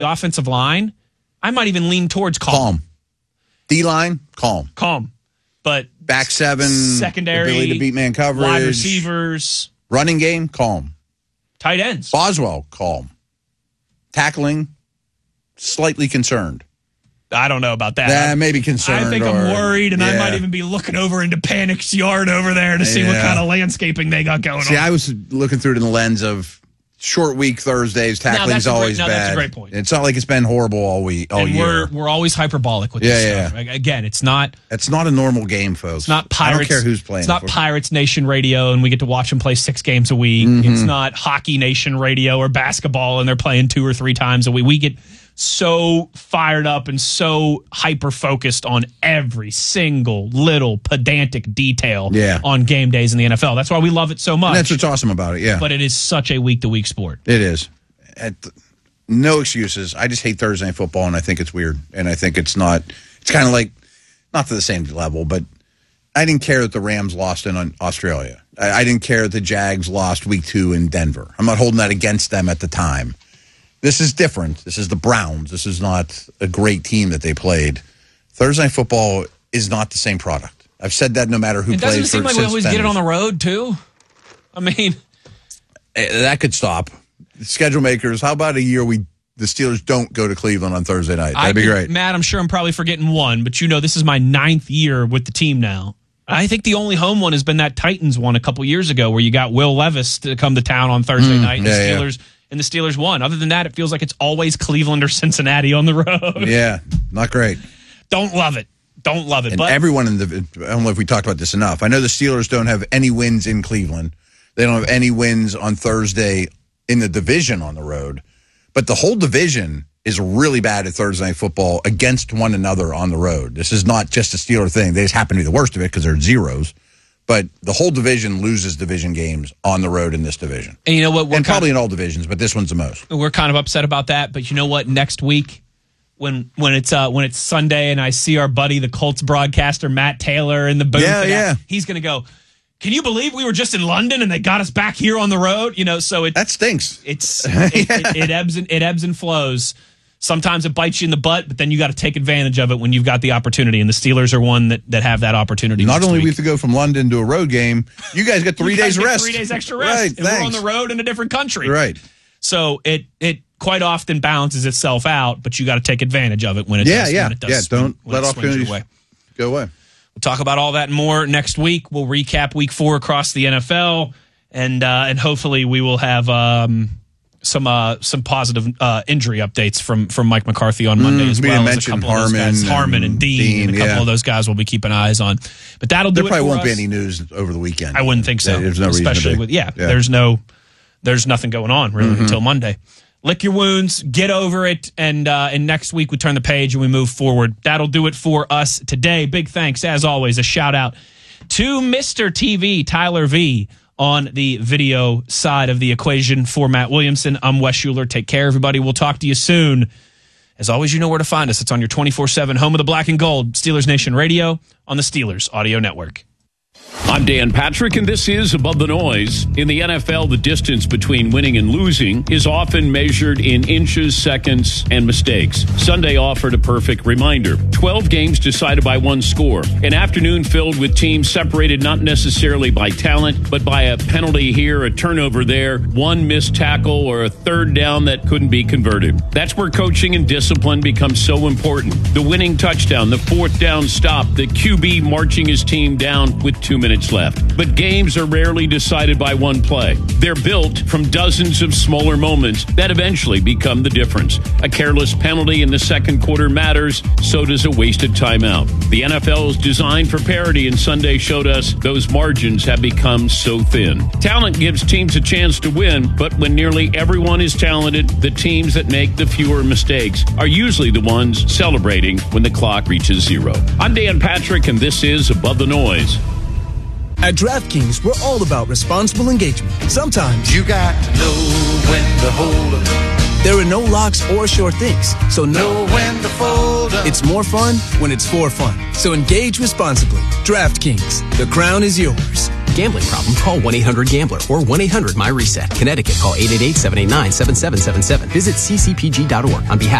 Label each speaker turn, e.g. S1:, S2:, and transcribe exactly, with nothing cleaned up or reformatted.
S1: offensive line, I might even lean towards calm.
S2: Calm. D-line, calm.
S1: Calm. But
S2: back seven,
S1: secondary,
S2: ability to beat man coverage,
S1: wide receivers,
S2: running game, calm.
S1: Tight ends.
S2: Boswell, calm. Tackling, slightly concerned.
S1: I don't know about that.
S2: Yeah, maybe concerned.
S1: I think
S2: or,
S1: I'm worried, and
S2: yeah.
S1: I might even be looking over into Panic's yard over there to see
S2: yeah.
S1: what kind of landscaping they got going
S2: see,
S1: on.
S2: I was looking through it in the lens of short week Thursdays. Tackling's
S1: no,
S2: always
S1: great, no,
S2: bad.
S1: That's a great point.
S2: It's not like it's been horrible all week, all
S1: and
S2: year.
S1: We're we're always hyperbolic with
S2: yeah,
S1: this
S2: yeah.
S1: stuff. Again, it's not.
S2: It's not a normal game, folks.
S1: It's not Pirates.
S2: I don't care who's playing.
S1: It's not
S2: for.
S1: Pirates Nation Radio, and we get to watch them play six games a week.
S2: Mm-hmm.
S1: It's not Hockey Nation Radio or basketball, and they're playing two or three times a week. We get so fired up and so hyper focused on every single little pedantic detail
S2: yeah.
S1: on game days in the N F L. That's why we love it so much.
S2: And that's what's awesome about it, yeah.
S1: But it is such a week to week sport.
S2: It is. At, no excuses. I just hate Thursday Night Football, and I think it's weird. And I think it's not, it's kind of like, not to the same level, but I didn't care that the Rams lost in Australia. I, I didn't care that the Jags lost week two in Denver. I'm not holding that against them at the time. This is different. This is the Browns. This is not a great team that they played. Thursday Night Football is not the same product. I've said that no matter who
S1: it
S2: plays.
S1: It doesn't seem like we always get it on the road, too. I mean,
S2: that could stop. Schedule makers, how about a year we the Steelers don't go to Cleveland on Thursday night? That'd
S1: I
S2: be
S1: think,
S2: great.
S1: Matt, I'm sure I'm probably forgetting one, but you know this is my ninth year with the team now. I think the only home one has been that Titans one a couple years ago where you got Will Levis to come to town on Thursday
S2: mm,
S1: night and
S2: yeah,
S1: the Steelers
S2: yeah.
S1: and the Steelers won. Other than that, it feels like it's always Cleveland or Cincinnati on the road.
S2: Yeah, not great.
S1: Don't love it. Don't love it.
S2: And
S1: but
S2: everyone in the I don't know if we talked about this enough. I know the Steelers don't have any wins in Cleveland. They don't have any wins on Thursday in the division on the road. But the whole division is really bad at Thursday Night Football against one another on the road. This is not just a Steeler thing. They just happen to be the worst of it because they're zeros. But the whole division loses division games on the road in this division.
S1: And you know what? We're
S2: and probably
S1: of,
S2: in all divisions, but this one's the most.
S1: We're kind of upset about that. But you know what? Next week, when when it's uh, when it's Sunday and I see our buddy, the Colts broadcaster, Matt Taylor, in the booth,
S2: yeah, yeah.
S1: he's going to go, can you believe we were just in London and they got us back here on the road? You know, so it
S2: that stinks.
S1: It's it, yeah. it, it ebbs and it ebbs and flows. Sometimes it bites you in the butt, but then you got to take advantage of it when you've got the opportunity. And the Steelers are one that, that have that opportunity.
S2: Not only
S1: week.
S2: we have to go from London to a road game, you guys get three
S1: you
S2: days
S1: guys
S2: rest.
S1: Three days extra rest.
S2: Right,
S1: and we're on the road in a different country.
S2: Right.
S1: So it it quite often balances itself out, but you got to take advantage of it when it
S2: yeah,
S1: does.
S2: Yeah,
S1: when it does
S2: yeah.
S1: swing,
S2: Don't let opportunities
S1: away.
S2: go away.
S1: We'll talk about all that and more next week. We'll recap week four across the N F L, and uh, and hopefully we will have um, some uh, some positive uh, injury updates from from Mike McCarthy on Monday
S2: mm,
S1: as
S2: we
S1: well.
S2: As
S1: a couple
S2: Harmon,
S1: of those guys, Harmon and Dean,
S2: Dean
S1: and a couple
S2: yeah.
S1: of those guys we'll be keeping eyes on. But that'll do
S2: there
S1: it.
S2: There probably
S1: for
S2: won't
S1: us.
S2: be any news over the weekend.
S1: I wouldn't think so.
S2: There's no
S1: especially
S2: reason to
S1: with
S2: be.
S1: yeah,
S2: yeah.
S1: There's no there's nothing going on really
S2: mm-hmm.
S1: until Monday. Lick your wounds, get over it, and uh, and next week we turn the page and we move forward. That'll do it for us today. Big thanks, as always, a shout out to Mister T V, Tyler V, on the video side of the equation. For Matt Williamson, I'm Wes Schuler. Take care, everybody. We'll talk to you soon. As always, you know where to find us. It's on your twenty-four seven home of the black and gold, Steelers Nation Radio on the Steelers Audio Network.
S3: I'm Dan Patrick, and this is Above the Noise. In the N F L, the distance between winning and losing is often measured in inches, seconds, and mistakes. Sunday offered a perfect reminder. twelve games decided by one score. An afternoon filled with teams separated not necessarily by talent, but by a penalty here, a turnover there, one missed tackle, or a third down that couldn't be converted. That's where coaching and discipline become so important. The winning touchdown, the fourth down stop, the Q B marching his team down with two minutes left. But games are rarely decided by one play. They're built from dozens of smaller moments that eventually become the difference. A careless penalty in the second quarter matters, so does a wasted timeout. The N F L is designed for parity, and Sunday showed us those margins have become so thin. Talent gives teams a chance to win, but when nearly everyone is talented, the teams that make the fewer mistakes are usually the ones celebrating when the clock reaches zero. I'm Dan Patrick, and this is Above the Noise.
S4: At DraftKings, we're all about responsible engagement. Sometimes
S5: you got to know when to hold up.
S4: There are no locks or sure things, so know
S5: when to fold up.
S4: It's more fun when it's for fun. So engage responsibly. DraftKings, the crown is yours.
S6: Gambling problem? Call one eight hundred gambler or one eight hundred my reset. Connecticut, call eight eight eight, seven eight nine, seven seven seven seven. Visit c c p g dot org on behalf